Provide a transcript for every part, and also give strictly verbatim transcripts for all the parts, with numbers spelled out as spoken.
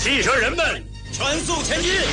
汽车人们，全速前进！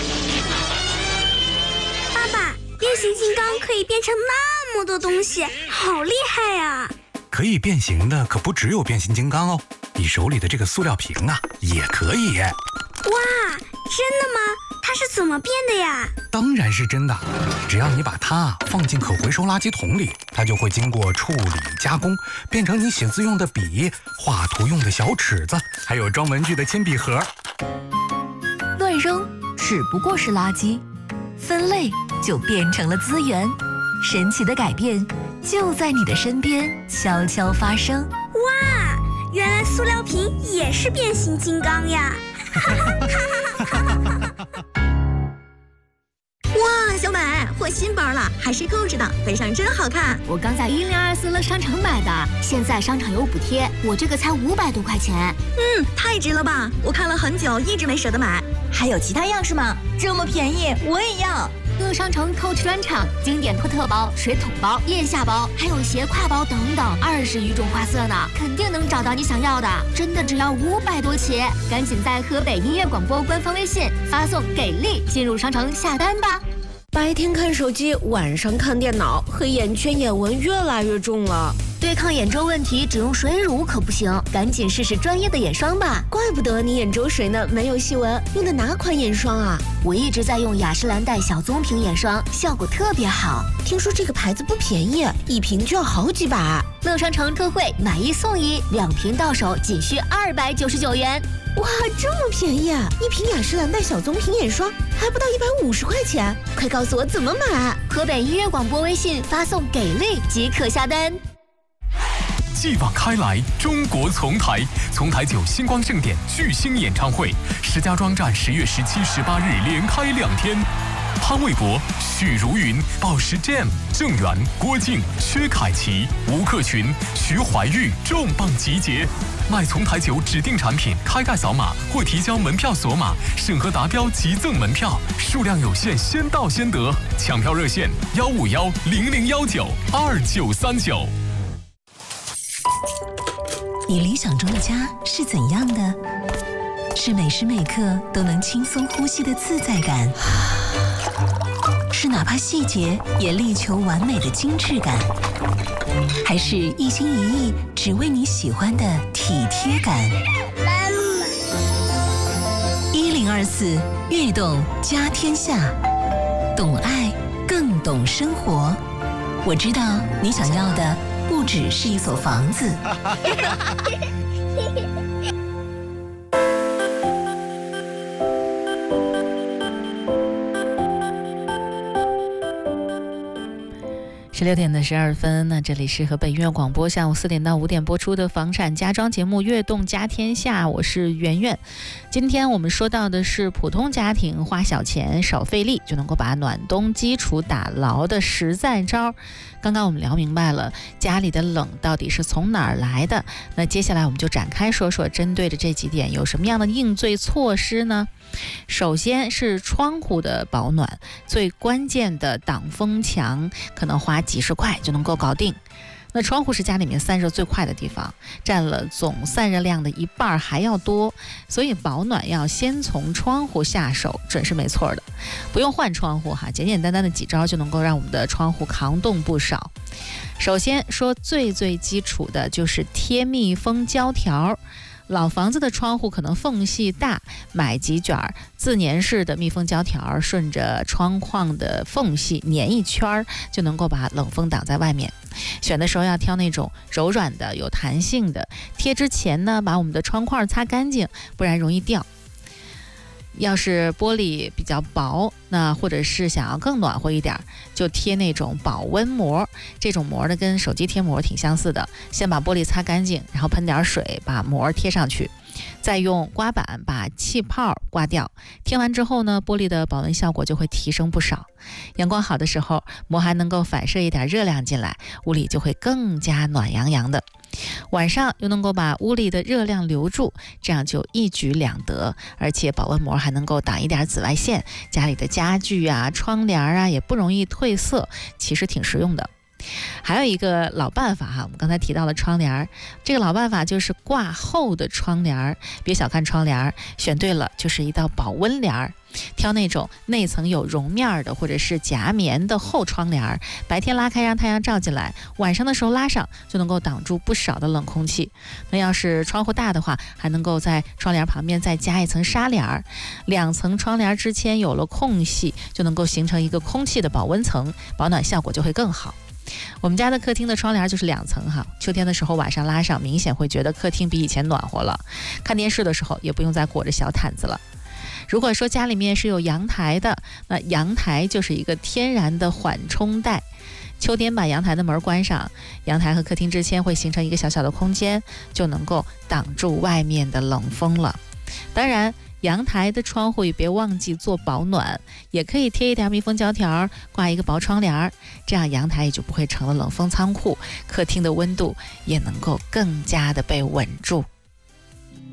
爸爸，变形金刚可以变成那么多东西，好厉害呀！ 可以变形的可不只有变形金刚哦，你手里的这个塑料瓶啊，也可以。 哇，真的吗？它是怎么变的呀？ 当然是真的，只要你把它放进可回收垃圾桶里，它就会经过处理加工，变成你写字用的笔、画图用的小尺子，还有装文具的铅笔盒。 乱扔只不过是垃圾，分类就变成了资源。神奇的改变就在你的身边悄悄发生。 哇，原来塑料瓶也是变形金刚呀！ 哇，小美，换新包了，还是购置的，背上真好看。 我刚在一零二四乐商城买的，现在商场有补贴，我这个才五百多块钱。 嗯，太值了吧！我看了很久，一直没舍得买。 还有其他样式吗？这么便宜，我也要。 乐商城 Coach 专场，经典托特包、水桶包、腋下包，还有斜挎包等等，二十余种花色呢，肯定能找到你想要的。真的只要五百多起，赶紧在河北音乐广播官方微信发送“给力”进入商城下单吧。 白天看手机，晚上看电脑，黑眼圈、眼纹越来越重了。 对抗眼周问题，只用水乳可不行，赶紧试试专业的眼霜吧。 怪不得你眼周水呢没有细纹，用的哪款眼霜啊？ 我一直在用雅诗兰黛小棕瓶眼霜，效果特别好。 听说这个牌子不便宜，一瓶就要好几百。 乐商城特惠，买一送一，两瓶到手仅需二百九十九元。 哇，这么便宜啊！一瓶雅诗兰黛小棕瓶眼霜还不到一百五十块钱，快告诉我怎么买！ 河北音乐广播微信发送“给力”即可下单。 继往开来，中国丛台，丛台九星光盛典巨星演唱会，石家庄站十月十七、十八日连开两天。潘玮柏、许茹芸、宝石 Jam、郑源、郭靖、薛凯琪、吴克群、徐怀钰重磅集结。买丛台酒指定产品，开盖扫码或提交门票锁码，审核达标即赠门票，数量有限，先到先得。抢票热线：幺五幺零零幺九二九三九。 你理想中的家是怎样的？是每时每刻都能轻松呼吸的自在感，是哪怕细节也力求完美的精致感，还是一心一意只为你喜欢的体贴感？一零二四悦动家天下，懂爱更懂生活。我知道你想要的不只是一所房子。 十六点的十二分，那这里是河北音乐广播下午四点到五点播出的房产家装节目《悦动家天下》，我是圆圆。今天我们说到的是普通家庭花小钱少费力就能够把暖冬基础打牢的实在招。刚刚我们聊明白了家里的冷到底是从哪儿来的，那接下来我们就展开说说针对着这几点有什么样的应对措施呢？首先是窗户的保暖，最关键的挡风墙可能花几十块就能够搞定。那窗户是家里面散热最快的地方，占了总散热量的一半还要多，所以保暖要先从窗户下手，准是没错的。不用换窗户哈，简简单单的几招就能够让我们的窗户抗冻不少。首先说最最基础的就是贴密封胶条。老房子的窗户可能缝隙大，买几卷自粘式的密封胶条，顺着窗框的缝隙粘一圈，就能够把冷风挡在外面。选的时候要挑那种柔软的、有弹性的。贴之前呢，把我们的窗框擦干净，不然容易掉。要是玻璃比较薄，那或者是想要更暖和一点，就贴那种保温膜。这种膜呢跟手机贴膜挺相似的，先把玻璃擦干净，然后喷点水把膜贴上去，再用刮板把气泡刮掉。贴完之后呢，玻璃的保温效果就会提升不少。阳光好的时候，膜还能够反射一点热量进来，屋里就会更加暖洋洋的。晚上又能够把屋里的热量留住，这样就一举两得，而且保温膜还能够挡一点紫外线，家里的家具啊、窗帘啊也不容易褪色，其实挺实用的。 还有一个老办法哈，我们刚才提到了窗帘，这个老办法就是挂厚的窗帘。别小看窗帘，选对了就是一道保温帘。挑那种内层有绒面的或者是夹棉的厚窗帘，白天拉开让太阳照进来，晚上的时候拉上就能够挡住不少的冷空气。那要是窗户大的话，还能够在窗帘旁边再加一层纱帘，两层窗帘之间有了空隙，就能够形成一个空气的保温层，保暖效果就会更好。我们家的客厅的窗帘就是两层哈，秋天的时候晚上拉上，明显会觉得客厅比以前暖和了。看电视的时候也不用再裹着小毯子了。如果说家里面是有阳台的，那阳台就是一个天然的缓冲带。秋天把阳台的门关上，阳台和客厅之间会形成一个小小的空间，就能够挡住外面的冷风了。当然阳台的窗户也别忘记做保暖，也可以贴一条密封胶条，挂一个薄窗帘，这样阳台也就不会成了冷风仓库，客厅的温度也能够更加的被稳住。